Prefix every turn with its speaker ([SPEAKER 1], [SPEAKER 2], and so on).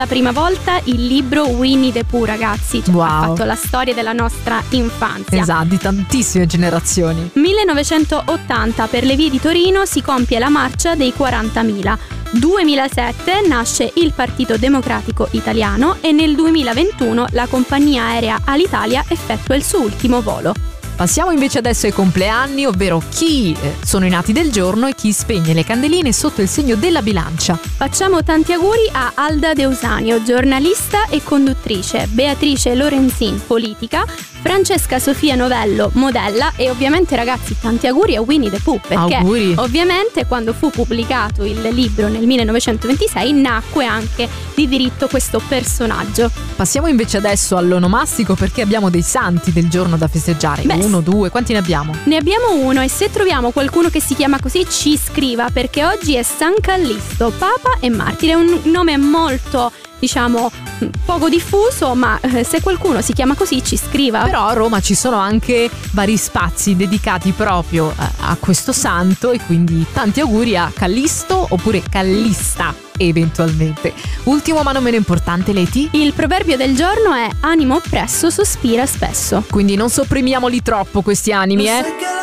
[SPEAKER 1] La prima volta il libro Winnie the Pooh, ragazzi,
[SPEAKER 2] Wow.
[SPEAKER 1] ha fatto la storia della nostra infanzia.
[SPEAKER 2] Esatto, di tantissime generazioni.
[SPEAKER 1] 1980 per le vie di Torino si compie la marcia dei 40.000. 2007 nasce il Partito Democratico Italiano e nel 2021 la compagnia aerea Alitalia effettua il suo ultimo volo.
[SPEAKER 2] Passiamo invece adesso ai compleanni, ovvero chi sono i nati del giorno e chi spegne le candeline sotto il segno della bilancia.
[SPEAKER 1] Facciamo tanti auguri a Alda De Usanio, giornalista e conduttrice, Beatrice Lorenzin, politica, Francesca Sofia Novello, modella e ovviamente, ragazzi, tanti auguri a Winnie the Pooh, perché
[SPEAKER 2] Auguri.
[SPEAKER 1] ovviamente quando fu pubblicato il libro nel 1926 nacque anche di diritto questo personaggio.
[SPEAKER 2] Passiamo invece adesso all'onomastico, perché abbiamo dei santi del giorno da festeggiare.
[SPEAKER 1] Beh,
[SPEAKER 2] 1, 2, quanti ne abbiamo?
[SPEAKER 1] Ne abbiamo uno e se troviamo qualcuno che si chiama così ci scriva, perché oggi è San Callisto, papa e martire. È un nome molto, diciamo, poco diffuso, ma se qualcuno si chiama così ci scriva.
[SPEAKER 2] Però a Roma ci sono anche vari spazi dedicati proprio a questo santo, e quindi tanti auguri a Callisto oppure Callista eventualmente. Ultimo ma non meno importante, Leti.
[SPEAKER 1] Il proverbio del giorno è: animo oppresso sospira spesso.
[SPEAKER 2] Quindi non sopprimiamoli troppo questi animi,